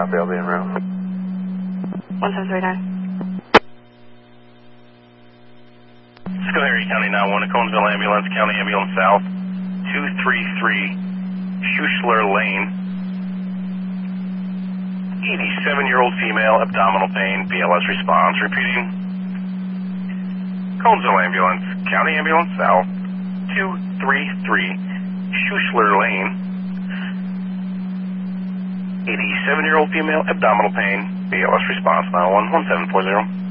Copy, I'll be en route. 1739. Schoharie County 911, Conesville Ambulance, County Ambulance South, 233 Schuschler Lane. 87-year-old female, abdominal pain, BLS response. Repeating. Conesville Ambulance, County Ambulance South, 233 Schuschler Lane. 87-year-old female, abdominal pain, BLS response, 911 1740.